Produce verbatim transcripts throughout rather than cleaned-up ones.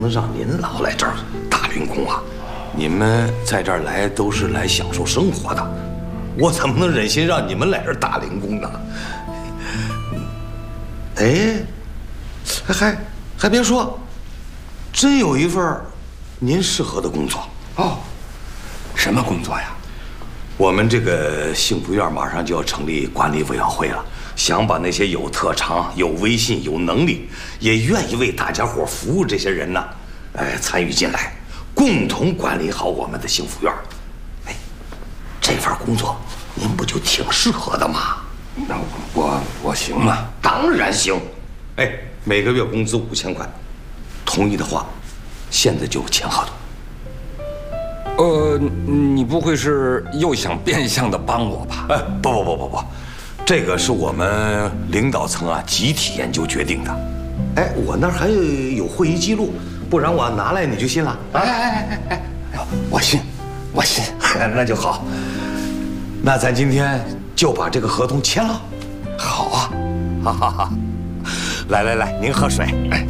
能让您老来这儿打零工啊？你们在这儿来都是来享受生活的，我怎么能忍心让你们来这儿打零工呢？哎，还还别说，真有一份您适合的工作哦。什么工作呀？ 我们这个幸福院马上就要成立管理委员会了，想把那些有特长、有威信、有能力，也愿意为大家伙服务这些人呢，哎，参与进来，共同管理好我们的幸福院。哎，这份工作您不就挺适合的吗？ 那我我行吗？ 当然行。哎，每个月工资五千块，同意的话，现在就签合同。 呃，你不会是又想变相的帮我吧？ 哎，不不不不不，这个是我们领导层啊集体研究决定的。哎，我那儿还有会议记录，不然我拿来你就信了。 哎哎哎哎哎，我信，我信， 那就好。那咱今天就把这个合同签了。 好啊， 哈哈哈。来来来，您喝水。哎。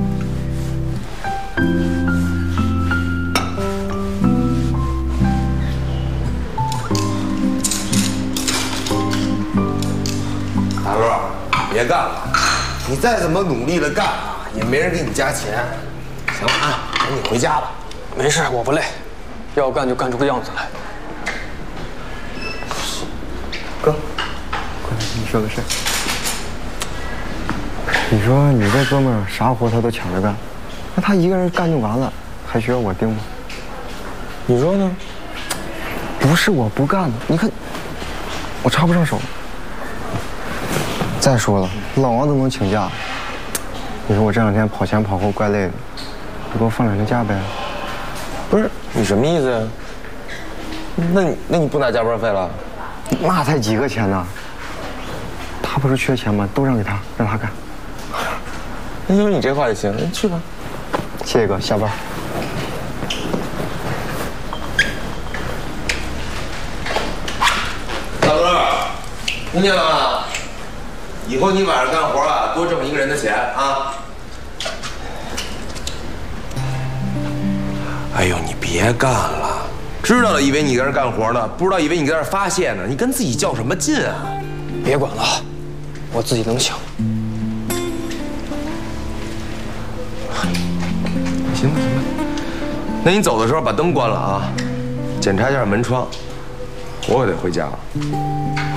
大乐，别干了！你再怎么努力的干啊，也没人给你加钱。行了啊，赶紧回家吧。 没事，我不累，要干就干出个样子来。 哥，快来跟你说个事儿。你说你这哥们儿啥活他都抢着干，那他一个人干就完了，还需要我盯吗？ 你说呢？ 不是我不干的，你看我插不上手。再说了，老王都能请假，你说我这两天跑前跑后怪累的，你给我放两天假呗？ 不是你什么意思呀？那你那你不拿加班费了？ 那才几个钱呢？他不是缺钱吗？都让给他，让他干。 那有你这话也行，那去吧。 谢谢哥，下班。 大哥，听见了吗？以后你晚上干活啊，多挣一个人的钱啊！哎呦，你别干了！知道了，以为你在这干活呢，不知道以为你在这发泄呢。你跟自己较什么劲啊？ 别管了，我自己能想。 行吧，行吧。那你走的时候把灯关了啊，检查一下门窗，我可得回家了。